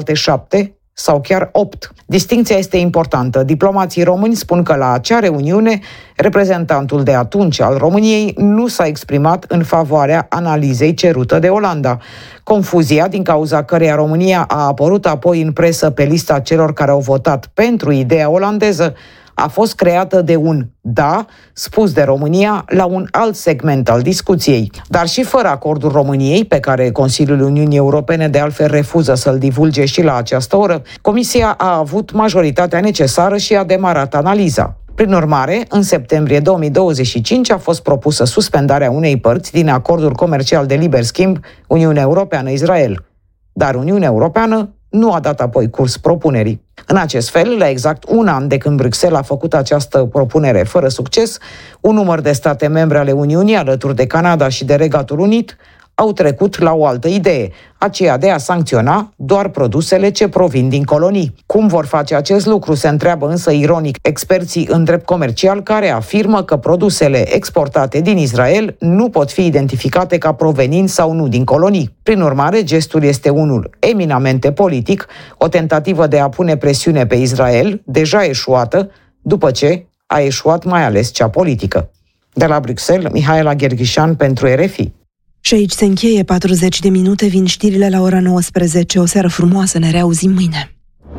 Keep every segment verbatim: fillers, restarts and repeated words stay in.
celelalte șapte sau chiar opt. Distincția este importantă. Diplomații români spun că la acea reuniune, reprezentantul de atunci al României nu s-a exprimat în favoarea analizei cerută de Olanda. Confuzia, din cauza căreia România a apărut apoi în presă pe lista celor care au votat pentru ideea olandeză, a fost creată de un da spus de România la un alt segment al discuției. Dar și fără acordul României, pe care Consiliul Uniunii Europene de altfel refuză să-l divulge și la această oră, Comisia a avut majoritatea necesară și a demarat analiza. Prin urmare, în septembrie două mii douăzeci și cinci a fost propusă suspendarea unei părți din acordul comercial de liber schimb Uniunea Europeană-Israel. Dar Uniunea Europeană nu a dat apoi curs propunerii. În acest fel, la exact un an de când Bruxelles a făcut această propunere fără succes, un număr de state membre ale Uniunii, alături de Canada și de Regatul Unit, au trecut la o altă idee, aceea de a sancționa doar produsele ce provin din colonii. Cum vor face acest lucru, se întreabă însă ironic experții în drept comercial, care afirmă că produsele exportate din Israel nu pot fi identificate ca provenind sau nu din colonii. Prin urmare, gestul este unul eminamente politic, o tentativă de a pune presiune pe Israel, deja eșuată, după ce a eșuat mai ales cea politică. De la Bruxelles, Mihaela Gherghișan pentru R F I. Și aici se încheie patruzeci de minute, vin știrile la ora nouăsprezece. O seară frumoasă, ne reauzim mâine.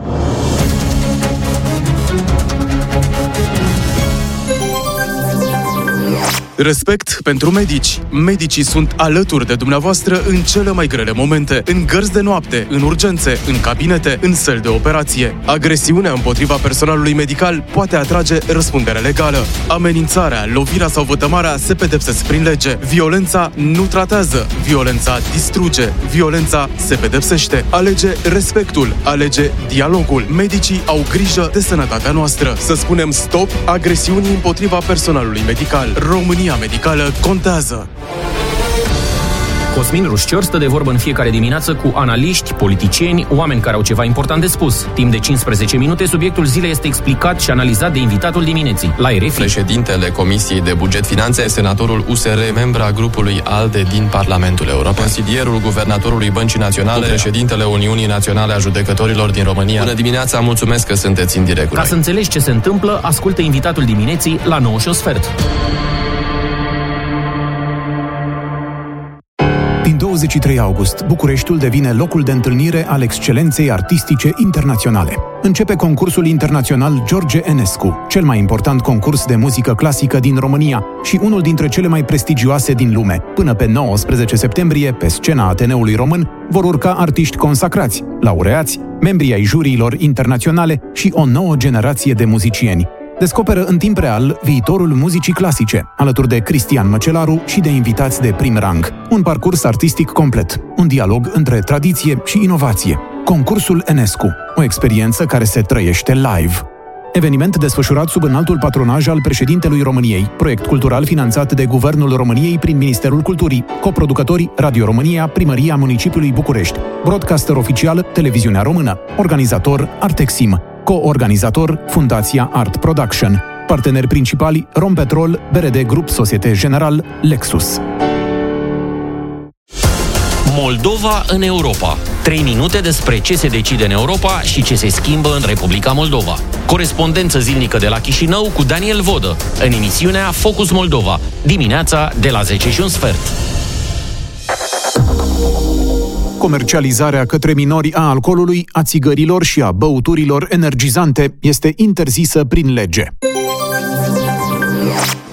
Respect pentru medici. Medicii sunt alături de dumneavoastră în cele mai grele momente, în gărzi de noapte, în urgențe, în cabinete, în săli de operație. Agresiunea împotriva personalului medical poate atrage răspundere legală. Amenințarea, lovirea sau vătămarea se pedepsesc prin lege. Violența nu tratează, violența distruge, violența se pedepsește. Alege respectul, alege dialogul. Medicii au grijă de sănătatea noastră. Să spunem stop agresiunii împotriva personalului medical. România medicală contează. Cosmin Rușcior stă de vorbă în fiecare dimineață cu analiști, politicieni, oameni care au ceva important de spus. Timp de cincisprezece minute, subiectul zilei este explicat și analizat de invitatul dimineții. La R F I. Președintele Comisiei de Buget Finanțe, senatorul U S R, membra grupului ALDE din Parlamentul European, consilierul guvernatorului Băncii Naționale, președintele Uniunii Naționale a Judecătorilor din România. Bună dimineața, mulțumesc că sunteți în direct. Ca să înțelegi ce se întâmplă, ascultă invitatul dimineții la nouă și un sfert. douăzeci și trei august, Bucureștiul devine locul de întâlnire al excelenței artistice internaționale. Începe concursul internațional George Enescu, cel mai important concurs de muzică clasică din România și unul dintre cele mai prestigioase din lume. Până pe nouăsprezece septembrie, pe scena Ateneului Român, vor urca artiști consacrați, laureați, membri ai juriilor internaționale și o nouă generație de muzicieni. Descoperă în timp real viitorul muzicii clasice, alături de Cristian Măcelaru și de invitați de prim rang. Un parcurs artistic complet, un dialog între tradiție și inovație. Concursul Enescu, o experiență care se trăiește live. Eveniment desfășurat sub înaltul patronaj al președintelui României, proiect cultural finanțat de Guvernul României prin Ministerul Culturii, coproducători Radio România, Primăria Municipiului București, broadcaster oficial Televiziunea Română, organizator Artexim, co-organizator Fundația Art Production, parteneri principali Rompetrol, B R D Grup Societe General, Lexus. Moldova în Europa. trei minute despre ce se decide în Europa și ce se schimbă în Republica Moldova. Corespondență zilnică de la Chișinău cu Daniel Vodă, în emisiunea Focus Moldova, dimineața de la zece și un sfert. Comercializarea către minori a alcoolului, a țigărilor și a băuturilor energizante este interzisă prin lege.